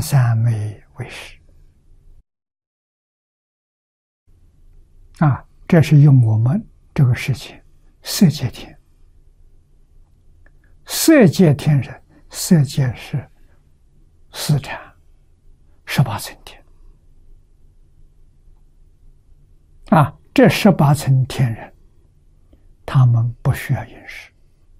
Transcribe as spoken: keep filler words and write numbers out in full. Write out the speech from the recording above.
三昧为实。啊，这是用我们这个世界色界天，色界天人，色界是四禅十八层天。啊，这十八层天人，他们不需要饮食。